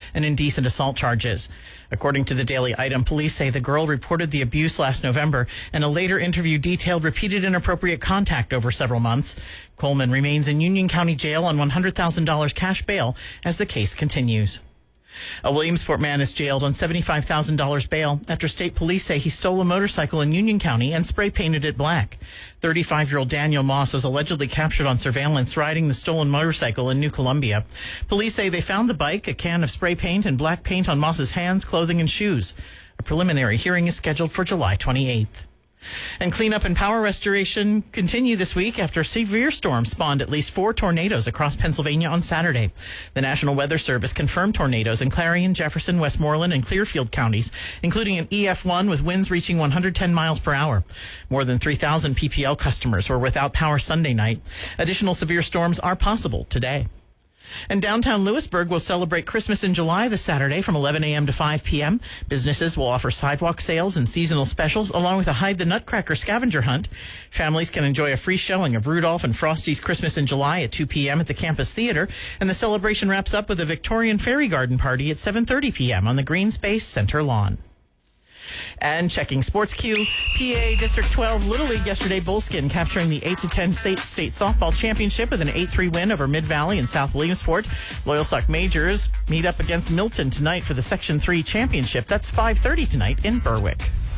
and indecent assault charges. According to the Daily Item, police say the girl reported the abuse last November, and a later interview detailed repeated inappropriate contact over several months. Coleman remains in Union County Jail on $100,000 cash bail as the case continues. A Williamsport man is jailed on $75,000 bail after state police say he stole a motorcycle in Union County and spray painted it black. 35-year-old Daniel Moss was allegedly captured on surveillance riding the stolen motorcycle in New Columbia. Police say they found the bike, a can of spray paint, and black paint on Moss's hands, clothing, and shoes. A preliminary hearing is scheduled for July 28th. And cleanup and power restoration continue this week after a severe storm spawned at least 4 tornadoes across Pennsylvania on Saturday. The National Weather Service confirmed tornadoes in Clarion, Jefferson, Westmoreland, and Clearfield counties, including an EF1 with winds reaching 110 miles per hour. More than 3,000 PPL customers were without power Sunday night. Additional severe storms are possible today. And downtown Lewisburg will celebrate Christmas in July this Saturday from 11 a.m. to 5 p.m. Businesses will offer sidewalk sales and seasonal specials, along with a Hide the Nutcracker scavenger hunt. Families can enjoy a free showing of Rudolph and Frosty's Christmas in July at 2 p.m. at the Campus Theater, and the celebration wraps up with a Victorian Fairy Garden party at 7:30 p.m. on the Green Space Center lawn. And checking Sports Q, PA District 12 Little League yesterday, Bullskin capturing the 8-10 state softball championship with an 8-3 win over Mid-Valley and South Williamsport. Loyalsock Majors meet up against Milton tonight for the Section 3 championship. That's 5:30 tonight in Berwick.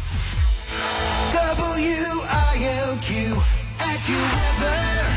WILQ AccuWeather.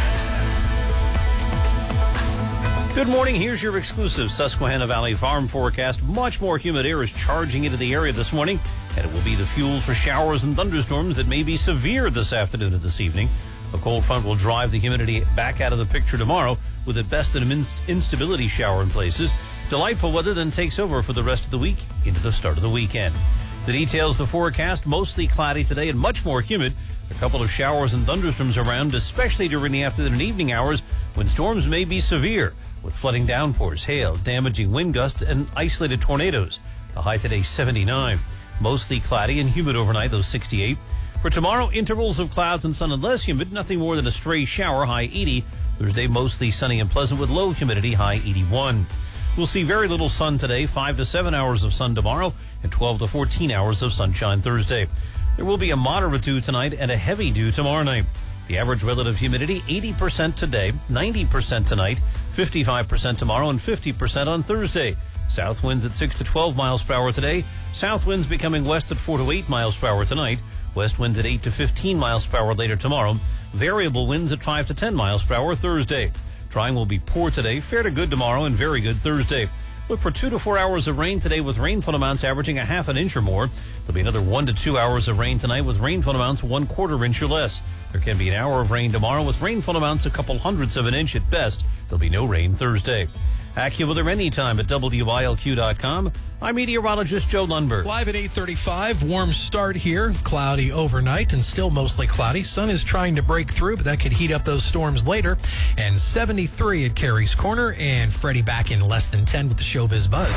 Good morning. Here's your exclusive Susquehanna Valley Farm forecast. Much more humid air is charging into the area this morning, and it will be the fuel for showers and thunderstorms that may be severe this afternoon and this evening. A cold front will drive the humidity back out of the picture tomorrow, with at best an instability shower in places. Delightful weather then takes over for the rest of the week into the start of the weekend. The details, the forecast, mostly cloudy today and much more humid. A couple of showers and thunderstorms around, especially during the afternoon and evening hours when storms may be severe, with flooding downpours, hail, damaging wind gusts, and isolated tornadoes. The high today, 79. Mostly cloudy and humid overnight, though 68. For tomorrow, intervals of clouds and sun and less humid, nothing more than a stray shower, high 80. Thursday, mostly sunny and pleasant with low humidity, high 81. We'll see very little sun today, 5 to 7 hours of sun tomorrow, and 12 to 14 hours of sunshine Thursday. There will be a moderate dew tonight and a heavy dew tomorrow night. The average relative humidity, 80% today, 90% tonight, 55% tomorrow, and 50% on Thursday. South winds at 6 to 12 miles per hour today. South winds becoming west at 4 to 8 miles per hour tonight. West winds at 8 to 15 miles per hour later tomorrow. Variable winds at 5 to 10 miles per hour Thursday. Drying will be poor today, fair to good tomorrow, and very good Thursday. Look for 2 to 4 hours of rain today with rainfall amounts averaging a half an inch or more. There'll be another 1 to 2 hours of rain tonight with rainfall amounts 1/4 inch or less. There can be an hour of rain tomorrow with rainfall amounts a couple hundredths of an inch at best. There'll be no rain Thursday. AccuWeather anytime at WILQ.com. I'm meteorologist Joe Lundberg. Live at 8:35, warm start here. Cloudy overnight and still mostly cloudy. Sun is trying to break through, but that could heat up those storms later. And 73 at Carey's Corner, and Freddie back in less than 10 with the Showbiz Buzz.